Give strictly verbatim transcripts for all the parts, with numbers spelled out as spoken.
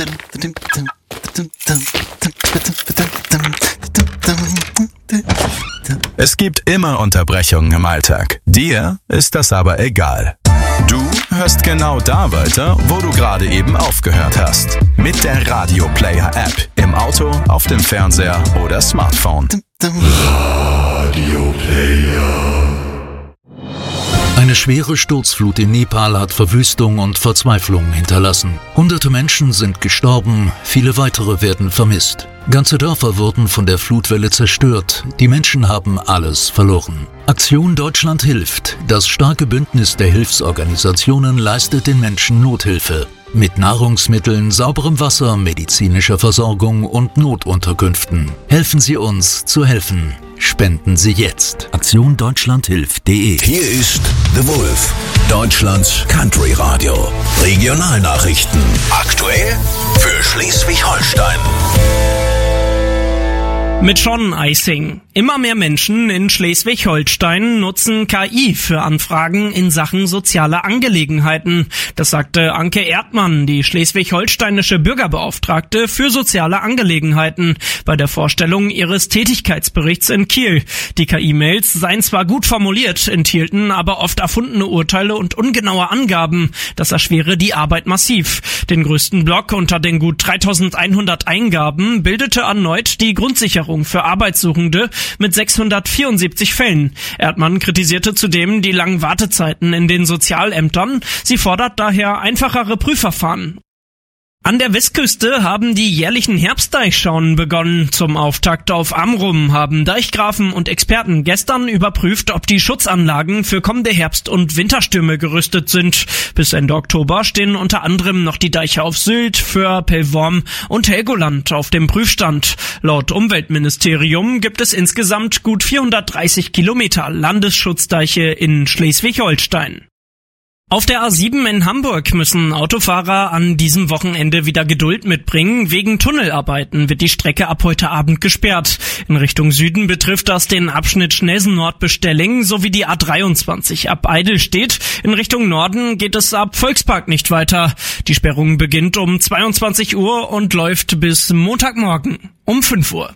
Es gibt immer Unterbrechungen im Alltag. Dir ist das aber egal. Du hörst genau da weiter, wo du gerade eben aufgehört hast. Mit der Radio Player App. Im Auto, auf dem Fernseher oder Smartphone. Radio Player. Eine schwere Sturzflut in Nepal hat Verwüstung und Verzweiflung hinterlassen. Hunderte Menschen sind gestorben, viele weitere werden vermisst. Ganze Dörfer wurden von der Flutwelle zerstört. Die Menschen haben alles verloren. Aktion Deutschland hilft. Das starke Bündnis der Hilfsorganisationen leistet den Menschen Nothilfe. Mit Nahrungsmitteln, sauberem Wasser, medizinischer Versorgung und Notunterkünften. Helfen Sie uns zu helfen. Spenden Sie jetzt. Aktion Deutschland hilft punkt de. Hier ist The Wolf, Deutschlands Country Radio. Regionalnachrichten. Aktuell für Schleswig-Holstein. Mit Sean Eising. Immer mehr Menschen in Schleswig-Holstein nutzen K I für Anfragen in Sachen sozialer Angelegenheiten. Das sagte Anke Erdmann, die schleswig-holsteinische Bürgerbeauftragte für soziale Angelegenheiten, bei der Vorstellung ihres Tätigkeitsberichts in Kiel. Die K I-Mails seien zwar gut formuliert, enthielten aber oft erfundene Urteile und ungenaue Angaben. Das erschwere die Arbeit massiv. Den größten Block unter den gut dreitausendeinhundert Eingaben bildete erneut die Grundsicherung für Arbeitssuchende mit sechshundertvierundsiebzig Fällen. Erdmann kritisierte zudem die langen Wartezeiten in den Sozialämtern. Sie fordert daher einfachere Prüfverfahren. An der Westküste haben die jährlichen Herbstdeichschauen begonnen. Zum Auftakt auf Amrum haben Deichgrafen und Experten gestern überprüft, ob die Schutzanlagen für kommende Herbst- und Winterstürme gerüstet sind. Bis Ende Oktober stehen unter anderem noch die Deiche auf Sylt, Föhr, Pellworm und Helgoland auf dem Prüfstand. Laut Umweltministerium gibt es insgesamt gut vierhundertdreißig Kilometer Landesschutzdeiche in Schleswig-Holstein. Auf der A sieben in Hamburg müssen Autofahrer an diesem Wochenende wieder Geduld mitbringen. Wegen Tunnelarbeiten wird die Strecke ab heute Abend gesperrt. In Richtung Süden betrifft das den Abschnitt Schnelsen-Nord-Bestelling sowie die A dreiundzwanzig ab Eidelstedt. In Richtung Norden geht es ab Volkspark nicht weiter. Die Sperrung beginnt um zweiundzwanzig Uhr und läuft bis Montagmorgen um fünf Uhr.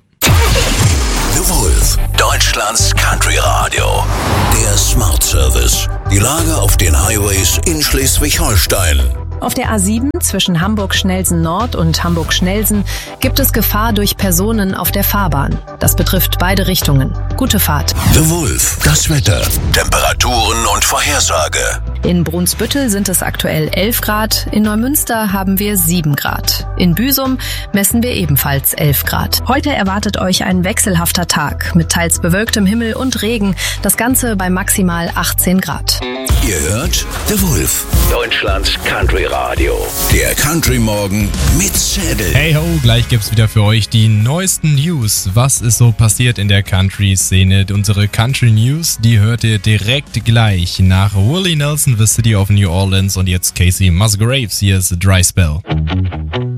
The Wolf, Deutschlands Country Radio. Der Smart Service. Die Lage auf den Highways in Schleswig-Holstein. Auf der A sieben zwischen Hamburg-Schnelsen-Nord und Hamburg-Schnelsen gibt es Gefahr durch Personen auf der Fahrbahn. Das betrifft beide Richtungen. Gute Fahrt. The Wolf, das Wetter, Temperaturen und Vorhersage. In Brunsbüttel sind es aktuell elf Grad, in Neumünster haben wir sieben Grad. In Büsum messen wir ebenfalls elf Grad. Heute erwartet euch ein wechselhafter Tag mit teils bewölktem Himmel und Regen. Das Ganze bei maximal achtzehn Grad. Ihr hört The Wolf, Deutschlands Country Radio. Der Country Morgen mit Zettel. Hey ho, gleich gibt's wieder für euch die neuesten News. Was ist so passiert in der Country-Szene? Unsere Country News, die hört ihr direkt gleich nach Willie Nelson, The City of New Orleans und jetzt Casey Musgraves. Hier ist Dry Spell.